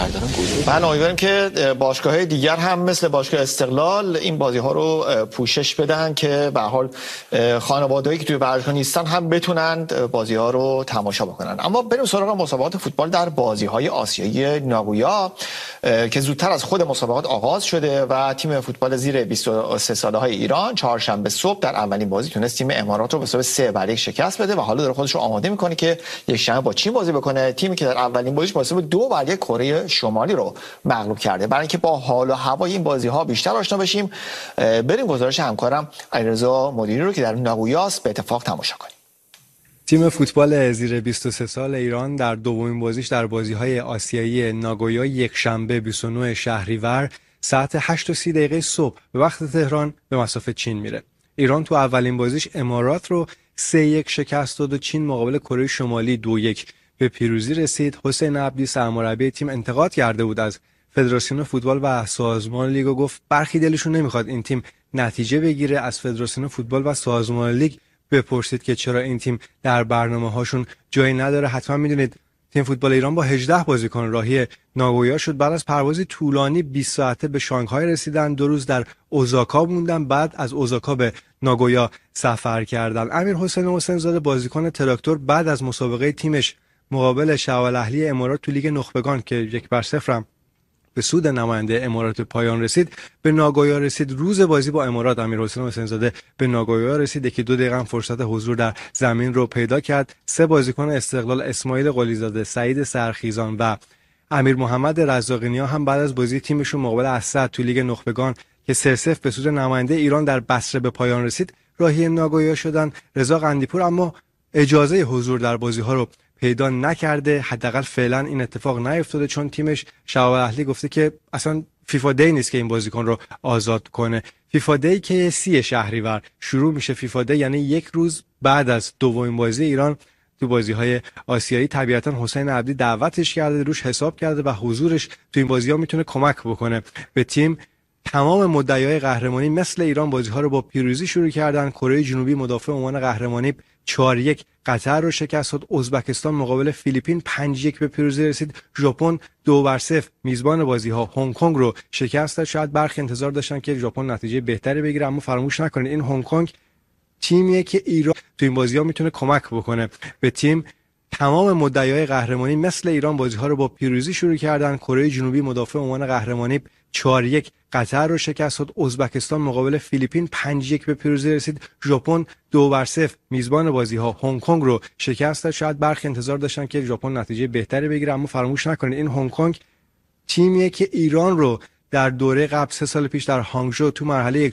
شهرداران گزارش. بله، امیدواریم که باشگاه‌های دیگر هم مثل باشگاه استقلال این بازی‌ها رو پوشش بدن که به هر حال خانواده‌ای که توی ورزشگاه نیستن هم بتونن بازی‌ها رو تماشا بکنن. اما بریم سراغ مسابقات فوتبال در بازی‌های آسیایی ناگویا که زودتر از خود مسابقات آغاز شده و تیم فوتبال زیر 23 ساله‌های ایران چهارشنبه صبح در اولین بازی تونست تیم امارات رو به حساب 3-1 شکست بده و حالا داره خودش رو آماده می‌کنه که یک شنبه با چین بازی بکنه. تیمی که در اولین بازیش با حساب 2-1 کره شمالی رو مغلوب کرده. برای اینکه با حال و هوای این بازی‌ها بیشتر آشنا بشیم، بریم گزارش همکارم علیرضا مدیری رو که در ناگویاست به اتفاق تماشا کنیم. تیم فوتبال زیر 23 سال ایران در دومین بازیش در بازی‌های آسیایی ناگویا یکشنبه 29 شهریور ساعت 8:30 صبح به وقت تهران به مصاف چین میره. ایران تو اولین بازیش امارات رو 3-1 شکست داد و چین مقابل کره شمالی 2-1 به پیروزی رسید. حسین عبدی سرمربی تیم انتقاد کرده بود از فدراسیون فوتبال و سازمان لیگ و گفت برخی دلشون نمیخواد این تیم نتیجه بگیره. از فدراسیون فوتبال و سازمان لیگ بپرسید که چرا این تیم در برنامه‌هاشون جایی نداره. حتما میدونید تیم فوتبال ایران با 18 بازیکن راهی ناگویا شد. بعد از پروازی طولانی 20 ساعته به شانگهای رسیدن، 2 روز در اوزاکا موندن، بعد از اوزاکا به ناگویا سفر کردن. امیر حسین زاده بازیکن تراکتور بعد از مسابقه تیمش مقابل شعب اهلی امارات تو لیگ نخبگان که 1-0 به سود نماینده امارات پایان رسید، به ناگویا رسید. روز بازی با امارات امیر حسین زاده به ناگویا رسید که 2 دقیقه فرصت حضور در زمین رو پیدا کرد. 3 بازیکن استقلال اسماعیل قلیزاده، سعید سرخیزان و امیر محمد رزاقی‌نیا هم بعد از بازی تیمشون مقابل اسد تو لیگ نخبگان که 3-0 به سود نماینده ایران در بصره به پایان رسید راهی ناگویا شدن. رضا قندیپور اما اجازه حضور در بازی‌ها رو پیدا نکرده، حداقل فعلا این اتفاق نیفتاده، چون تیمش شعب اهلی گفته که اصلا فیفا دی نیست که این بازیکن رو آزاد کنه. فیفا دی که 30 شهریور شروع میشه. فیفا دی یعنی 1 روز بعد از دومین بازی ایران تو بازی‌های آسیایی. طبیعتا حسین عبدی دعوتش کرده، روش حساب کرده و حضورش تو این بازی‌ها میتونه کمک بکنه به تیم. تمام مدعیای قهرمانی مثل ایران بازی‌ها رو با پیروزی شروع کردن. کره جنوبی مدافع عنوان قهرمانی 4-1 قطر رو شکست داد. ازبکستان مقابل فیلیپین 5-1 به پیروزی رسید. ژاپن 2-0 میزبان بازی‌ها هنگ کنگ رو شکست داد. شاید برخی انتظار داشتن که ژاپن نتیجه بهتری بگیره، اما فراموش نکنید این هنگ کنگ تیمیه که ایران تو این بازی‌ها میتونه کمک بکنه به تیم. تمام مدعیای قهرمانی مثل ایران بازی‌ها رو با پیروزی شروع کردن. کره جنوبی مدافع عنوان قهرمانی 4-1 قطر رو شکست داد. ازبکستان مقابل فیلیپین 5-1 به پیروزی رسید. ژاپن 2-0 میزبان بازی‌ها هنگ کنگ رو شکست داد. شاید برخی انتظار داشتن که ژاپن نتیجه بهتری بگیره، اما فراموش نکنید این هنگ کنگ تیمیه که ایران رو در دوره قبل 3 سال پیش در هانگژو تو مرحله